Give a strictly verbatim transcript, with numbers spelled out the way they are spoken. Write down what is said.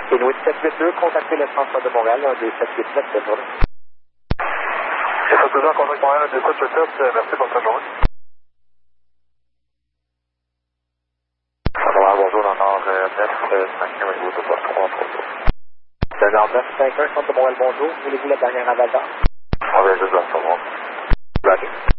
Inuit sept huit deux, contactez le transport de Montréal, un deux sept huit sept, bonne journée. Et ça toujours contact Montréal, un deux sept huit sept, merci, bonne fin de journée. Alors, bonjour, dans Nord neuf cinq un, au niveau de poste trois trois deux. Le Nord neuf cinq un, centre de Montréal, bonjour. Voulez-vous la dernière à Val-d'Or? On vient juste de le savoir. Roger.